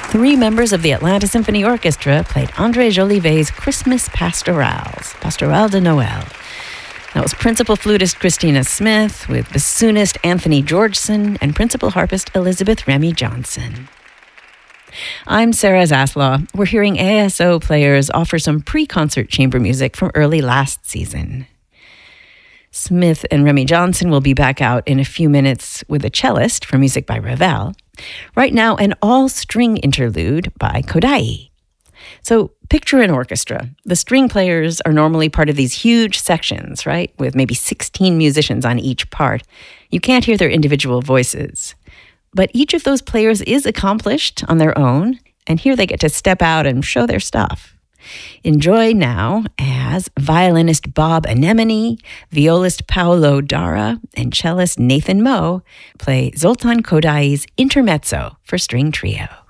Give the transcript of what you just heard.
Three members of the Atlanta Symphony Orchestra played André Jolivet's Christmas Pastorals, Pastoral de Noël. That was principal flutist Christina Smith with bassoonist Anthony Georgeson and principal harpist Elizabeth Remy Johnson. I'm Sarah Zaslaw. We're hearing ASO players offer some pre-concert chamber music from early last season. Smith and Remy Johnson will be back out in a few minutes with a cellist for music by Ravel. Right now, an all-string interlude by Kodály. So picture an orchestra. The string players are normally part of these huge sections, right? With maybe 16 musicians on each part. You can't hear their individual voices. But each of those players is accomplished on their own, and here they get to step out and show their stuff. Enjoy now as violinist Bob Anemone, violist Paolo Dara, and cellist Nathan Moe play Zoltan Kodály's Intermezzo for string trio.